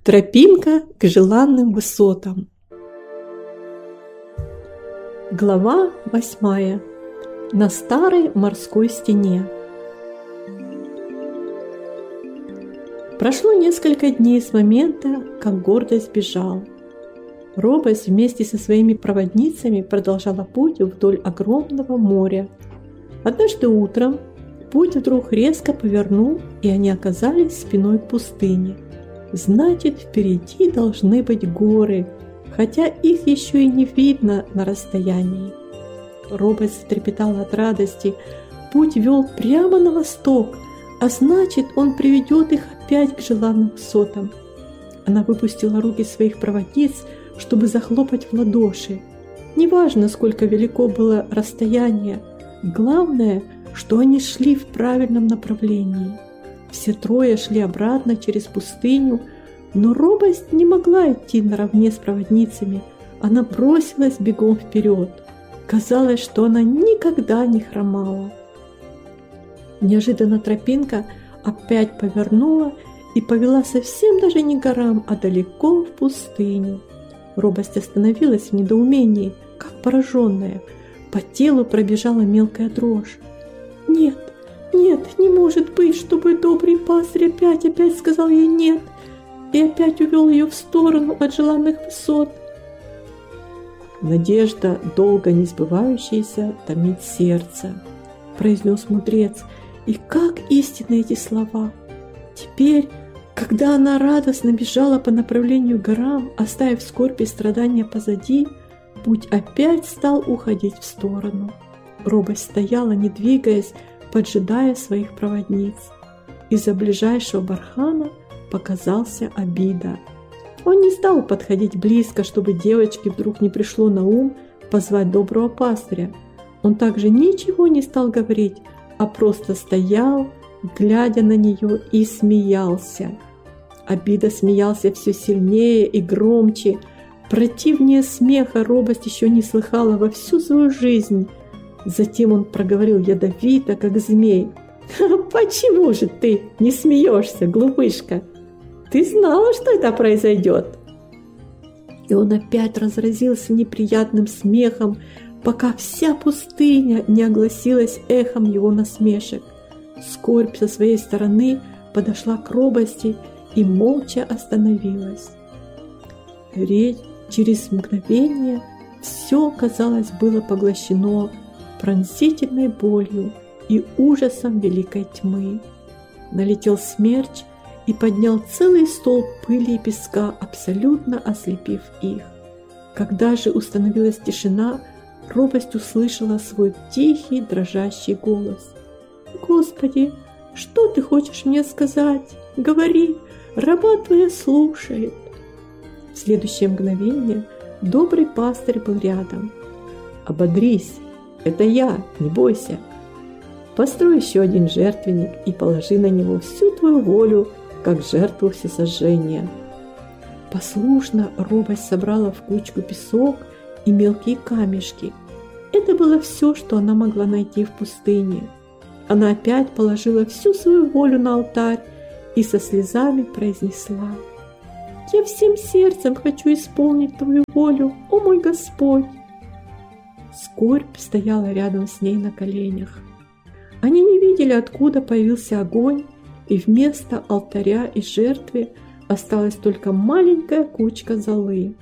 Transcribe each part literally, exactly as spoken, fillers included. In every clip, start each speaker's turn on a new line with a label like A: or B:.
A: Тропинка к желанным высотам. Глава восьмая. На старой морской стене. Прошло несколько дней с момента, как гордость бежал. Робость вместе со своими проводницами продолжала путь вдоль огромного моря. Однажды утром путь вдруг резко повернул, и они оказались спиной к пустыне. Значит, впереди должны быть горы, хотя их еще и не видно на расстоянии. Робость трепетала от радости. Путь вел прямо на восток, а значит, он приведет их опять к желанным высотам. Она выпустила руки своих проводниц, чтобы захлопать в ладоши. Неважно, сколько велико было расстояние, главное, что они шли в правильном направлении. Все трое шли обратно через пустыню, но робость не могла идти наравне с проводницами. Она бросилась бегом вперед. Казалось, что она никогда не хромала. Неожиданно тропинка опять повернула и повела совсем даже не к горам, а далеко в пустыню. Робость остановилась в недоумении, как пораженная. По телу пробежала мелкая дрожь. «Нет, нет, не может быть, чтобы добрый пастырь опять, опять сказал ей нет и опять увел ее в сторону от желанных высот». «Надежда, долго не сбывающаяся, томит сердце», – произнес мудрец. И как истинны эти слова! Теперь, когда она радостно бежала по направлению к горам, оставив скорбь и страдания позади, путь опять стал уходить в сторону. Робость стояла, не двигаясь, поджидая своих проводниц. Из-за ближайшего бархана показался Обида. Он не стал подходить близко, чтобы девочке вдруг не пришло на ум позвать доброго пастыря. Он также ничего не стал говорить, а просто стоял, глядя на нее, и смеялся. Обида смеялся все сильнее и громче. Противнее смеха робость еще не слыхала во всю свою жизнь. Затем он проговорил ядовито, как змей: «Почему же ты не смеешься, глупышка? Ты знала, что это произойдет?» И он опять разразился неприятным смехом, пока вся пустыня не огласилась эхом его насмешек. Скорбь со своей стороны подошла к робости и молча остановилась. Речь через мгновение все, казалось, было поглощено пронзительной болью и ужасом великой тьмы. Налетел смерч и поднял целый столб пыли и песка, абсолютно ослепив их. Когда же установилась тишина, робость услышала свой тихий, дрожащий голос. «Господи, что ты хочешь мне сказать? Говори, раба твоя слушает». В следующее мгновение добрый пастырь был рядом. «Ободрись, это я, не бойся. Построй еще один жертвенник и положи на него всю твою волю, как жертву всесожжения». Послушно робость собрала в кучку песок и мелкие камешки. Это было все, что она могла найти в пустыне. Она опять положила всю свою волю на алтарь и со слезами произнесла: «Я всем сердцем хочу исполнить Твою волю, о мой Господь!» Скорбь стояла рядом с ней на коленях. Они не видели, откуда появился огонь, и вместо алтаря и жертвы осталась только маленькая кучка золы.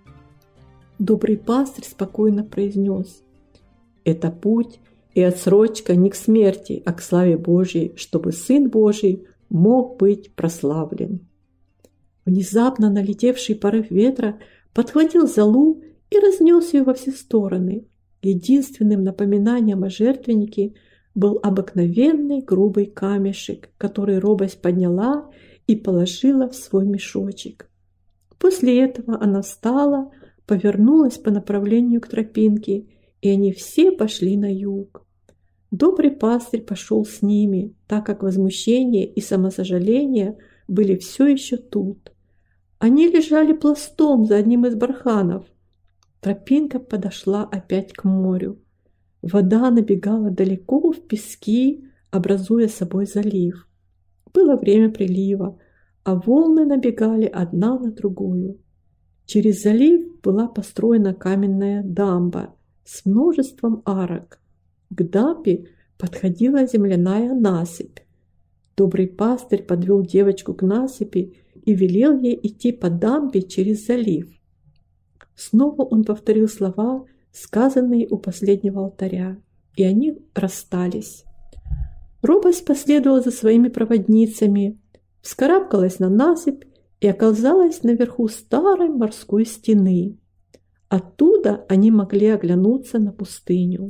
A: Добрый пастырь спокойно произнес: «Это путь и отсрочка не к смерти, а к славе Божьей, чтобы Сын Божий мог быть прославлен». Внезапно налетевший порыв ветра подхватил золу и разнес ее во все стороны. Единственным напоминанием о жертвеннике был обыкновенный грубый камешек, который робость подняла и положила в свой мешочек. После этого она встала, повернулась по направлению к тропинке, и они все пошли на юг. Добрый пастырь пошел с ними, так как возмущение и самосожаление были все еще тут. Они лежали пластом за одним из барханов. Тропинка подошла опять к морю. Вода набегала далеко в пески, образуя собой залив. Было время прилива. а волны набегали одна на другую. Через залив была построена каменная дамба с множеством арок. К дамбе подходила земляная насыпь. Добрый пастырь подвел девочку к насыпи и велел ей идти по дамбе через залив. Снова он повторил слова, сказанные у последнего алтаря, и они расстались. Робость последовала за своими проводницами, вскарабкалась на насыпь и оказалась наверху старой морской стены. Оттуда они могли оглянуться на пустыню.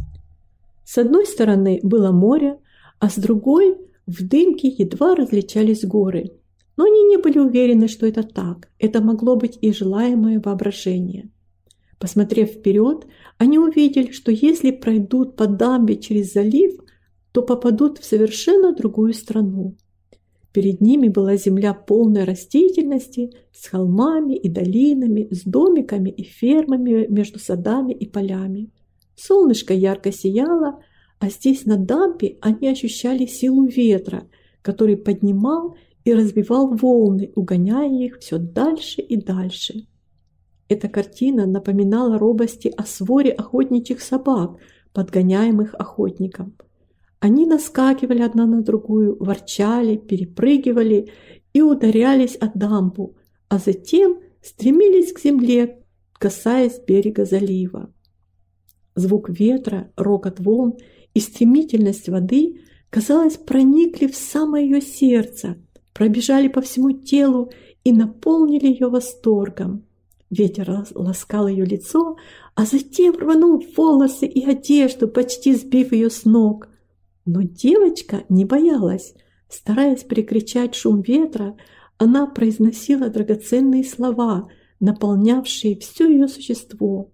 A: С одной стороны было море, а с другой в дымке едва различались горы. Но они не были уверены, что это так. Это могло быть и желаемое воображение. Посмотрев вперед, они увидели, что если пройдут по дамбе через залив, то попадут в совершенно другую страну. Перед ними была земля полной растительности, с холмами и долинами, с домиками и фермами между садами и полями. Солнышко ярко сияло, а здесь на дамбе они ощущали силу ветра, который поднимал и разбивал волны, угоняя их все дальше и дальше. Эта картина напоминала Робости о своре охотничьих собак, подгоняемых охотником. Они наскакивали одна на другую, ворчали, перепрыгивали и ударялись о дамбу, а затем стремились к земле, касаясь берега залива. Звук ветра, рокот волн и стремительность воды, казалось, проникли в самое ее сердце, пробежали по всему телу и наполнили ее восторгом. Ветер ласкал ее лицо, а затем рванул волосы и одежду, почти сбив ее с ног. Но девочка не боялась. Стараясь перекричать шум ветра, она произносила драгоценные слова, наполнявшие все ее существо.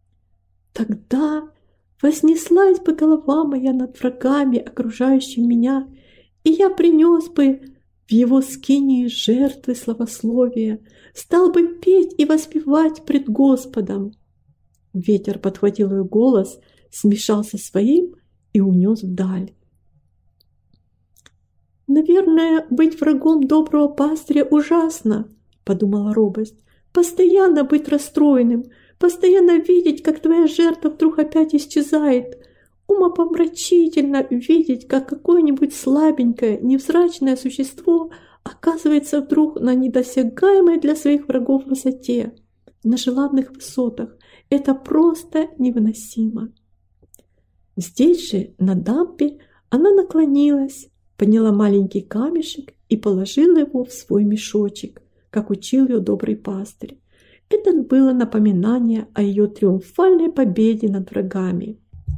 A: «Тогда вознеслась бы голова моя над врагами, окружающими меня, и я принес бы в его скинии жертвы славословия, стал бы петь и воспевать пред Господом». Ветер подхватил ее голос, смешался своим и унес вдаль. «Наверное, быть врагом доброго пастыря ужасно», — подумала Робость. «Постоянно быть расстроенным, постоянно видеть, как твоя жертва вдруг опять исчезает. Умопомрачительно видеть, как какое-нибудь слабенькое, невзрачное существо оказывается вдруг на недосягаемой для своих врагов высоте, на желанных высотах. Это просто невыносимо». Здесь же, на дамбе, она наклонилась, подняла маленький камешек и положила его в свой мешочек, как учил ее добрый пастырь. Это было напоминание о ее триумфальной победе над врагами.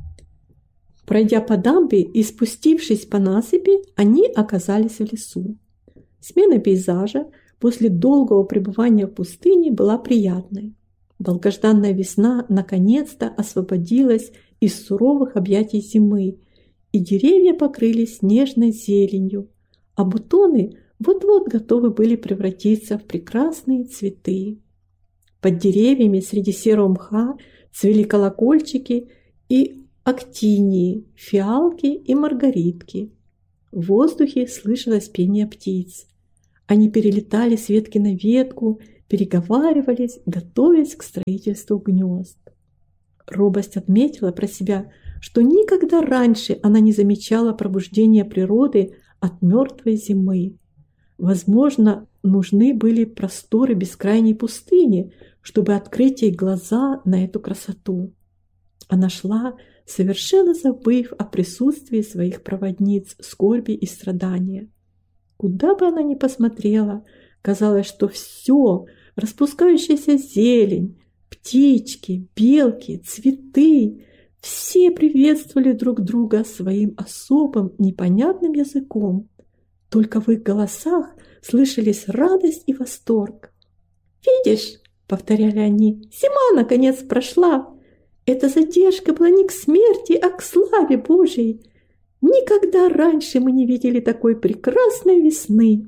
A: Пройдя по дамбе и спустившись по насыпи, они оказались в лесу. Смена пейзажа после долгого пребывания в пустыне была приятной. Долгожданная весна наконец-то освободилась из суровых объятий зимы, и деревья покрылись нежной зеленью, а бутоны вот-вот готовы были превратиться в прекрасные цветы. Под деревьями среди серого мха цвели колокольчики и актинии, фиалки и маргаритки. В воздухе слышалось пение птиц. Они перелетали с ветки на ветку, переговаривались, готовясь к строительству гнезд. Робость отметила про себя, что никогда раньше она не замечала пробуждения природы от мертвой зимы. Возможно, нужны были просторы бескрайней пустыни, чтобы открыть ей глаза на эту красоту. Она шла, совершенно забыв о присутствии своих проводниц, скорби и страдания. Куда бы она ни посмотрела, казалось, что все, распускающаяся зелень, птички, белки, цветы, все приветствовали друг друга своим особым непонятным языком. Только в их голосах слышались радость и восторг. «Видишь», — повторяли они, — «зима наконец прошла. Эта задержка была не к смерти, а к славе Божией. Никогда раньше мы не видели такой прекрасной весны».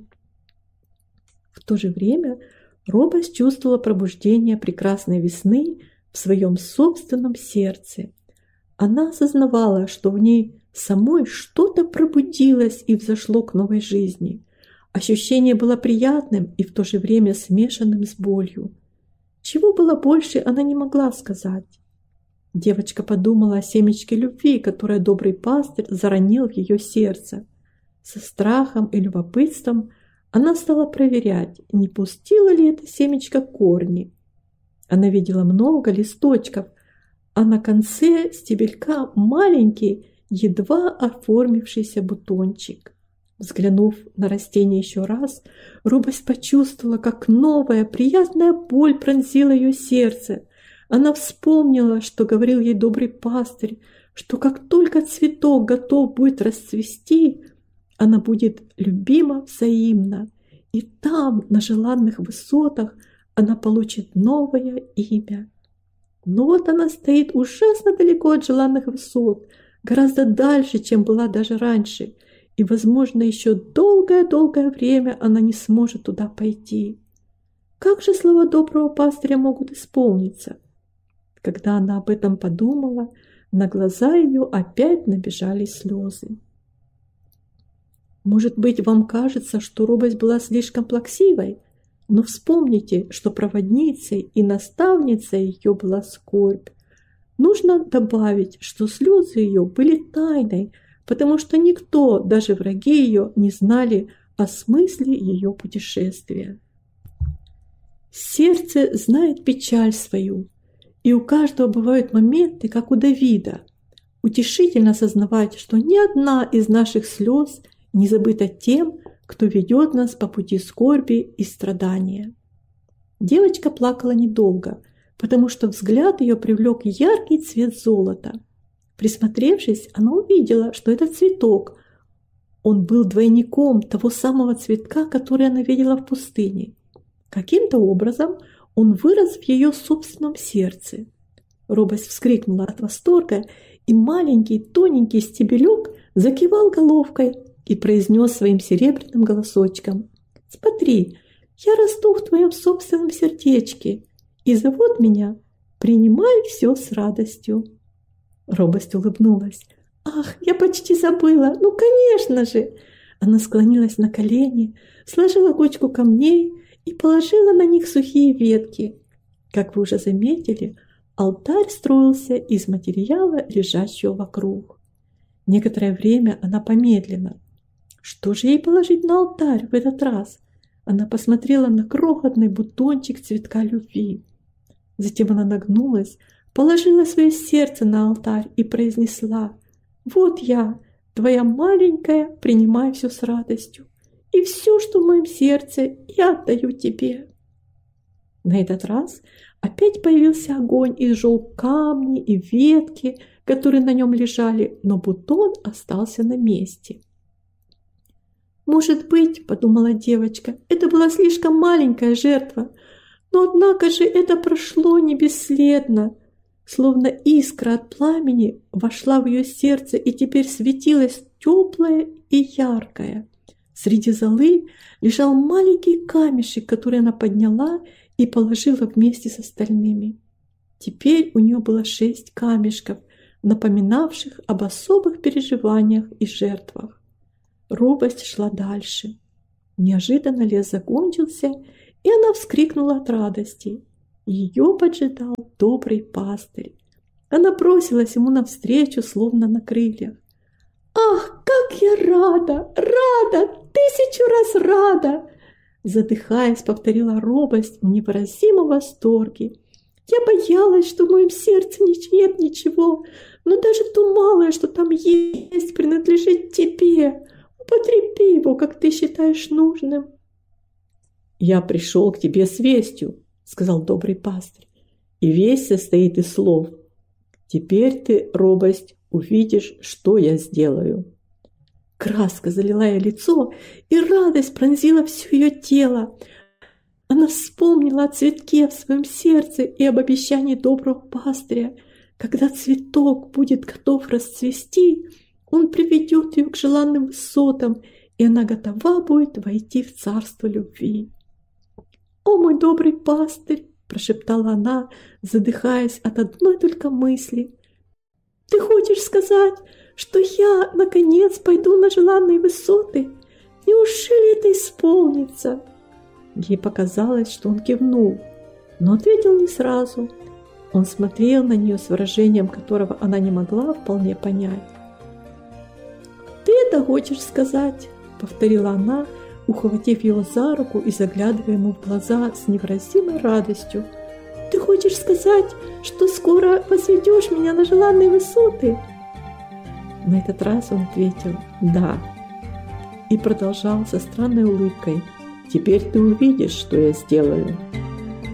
A: В то же время Робость чувствовала пробуждение прекрасной весны в своем собственном сердце. Она осознавала, что в ней самой что-то пробудилось и взошло к новой жизни. Ощущение было приятным и в то же время смешанным с болью. Чего было больше, она не могла сказать. Девочка подумала о семечке любви, которое добрый пастырь заронил в ее сердце. Со страхом и любопытством она стала проверять, не пустила ли это семечко корни. Она видела много листочков, а на конце стебелька маленький, едва оформившийся бутончик. Взглянув на растение еще раз, робость почувствовала, как новая приятная боль пронзила ее сердце. Она вспомнила, что говорил ей добрый пастырь, что как только цветок готов будет расцвести, она будет любима взаимно, и там, на желанных высотах, она получит новое имя. Но вот она стоит ужасно далеко от желанных высот, гораздо дальше, чем была даже раньше, и, возможно, еще долгое-долгое время она не сможет туда пойти. Как же слова доброго пастыря могут исполниться? Когда она об этом подумала, на глаза ее опять набежали слезы. Может быть, вам кажется, что робость была слишком плаксивой, но вспомните, что проводницей и наставницей ее была скорбь. Нужно добавить, что слезы ее были тайной, потому что никто, даже враги ее, не знали о смысле ее путешествия. Сердце знает печаль свою, и у каждого бывают моменты, как у Давида. Утешительно осознавать, что ни одна из наших слез не забыта тем, кто ведет нас по пути скорби и страдания. Девочка плакала недолго, потому что взгляд ее привлек яркий цвет золота. Присмотревшись, она увидела, что это цветок. Он был двойником того самого цветка, который она видела в пустыне. Каким-то образом он вырос в ее собственном сердце. Робость вскрикнула от восторга, и маленький тоненький стебелек закивал головкой и произнес своим серебряным голосочком: «Смотри, я расту в твоем собственном сердечке, и зовут меня «Принимай все с радостью». Робость улыбнулась. «Ах, я почти забыла! Ну, конечно же!» Она склонилась на колени, сложила кучку камней и положила на них сухие ветки. Как вы уже заметили, алтарь строился из материала, лежащего вокруг. Некоторое время она помедлила. Что же ей положить на алтарь в этот раз? Она посмотрела на крохотный бутончик цветка любви. Затем она нагнулась, положила свое сердце на алтарь и произнесла: «Вот я, твоя маленькая, принимай все с радостью, и все, что в моем сердце, я отдаю тебе». На этот раз опять появился огонь и сжег камни и ветки, которые на нем лежали, но бутон остался на месте. «Может быть, — подумала девочка, — это была слишком маленькая жертва, но однако же это прошло не бесследно». Словно искра от пламени вошла в ее сердце и теперь светилась теплая и яркая. Среди золы лежал маленький камешек, который она подняла и положила вместе с остальными. Теперь у нее было шесть камешков, напоминавших об особых переживаниях и жертвах. Робость шла дальше. Неожиданно лес закончился, и она вскрикнула от радости. Ее поджидал добрый пастырь. Она бросилась ему навстречу, словно на крыльях. «Ах, как я рада! Рада! Тысячу раз рада!» Задыхаясь, повторила робость в невыразимом восторге. «Я боялась, что в моем сердце нет ничего, но даже то малое, что там есть, принадлежит тебе. Употреби его, как ты считаешь нужным». «Я пришел к тебе с вестью», — сказал добрый пастырь, — «и весть состоит из слов. Теперь ты, робость, увидишь, что я сделаю». Краска залила ей лицо, и радость пронзила все ее тело. Она вспомнила о цветке в своем сердце и об обещании доброго пастыря. Когда цветок будет готов расцвести, он приведет ее к желанным высотам, и она готова будет войти в царство любви. «О, мой добрый пастырь!» – прошептала она, задыхаясь от одной только мысли. «Ты хочешь сказать, что я, наконец, пойду на желанные высоты? Неужели это исполнится?» Ей показалось, что он кивнул, но ответил не сразу. Он смотрел на нее с выражением, которого она не могла вполне понять. «Ты это хочешь сказать?» — повторила она, ухватив его за руку и заглядывая ему в глаза с невыразимой радостью. «Ты хочешь сказать, что скоро возведешь меня на желанные высоты?» На этот раз он ответил «да» и продолжал со странной улыбкой: «Теперь ты увидишь, что я сделаю».